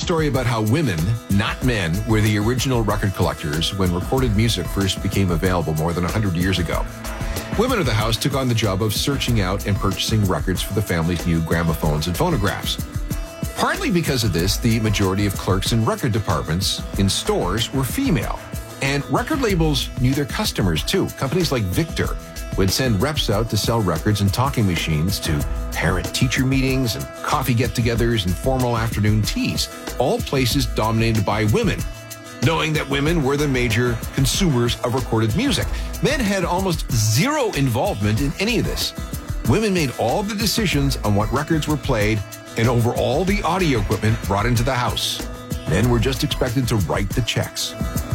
story about how women, not men, were the original record collectors when recorded music first became available more than 100 years ago. Women of the house took on the job of searching out and purchasing records for the family's new gramophones and phonographs. Partly because of this, the majority of clerks in record departments in stores were female. And record labels knew their customers too. Companies like Victor would send reps out to sell records and talking machines to parent-teacher meetings and coffee get-togethers and formal afternoon teas, all places dominated by women, knowing that women were the major consumers of recorded music. Men had almost zero involvement in any of this. Women made all the decisions on what records were played and over all the audio equipment brought into the house. Men were just expected to write the checks.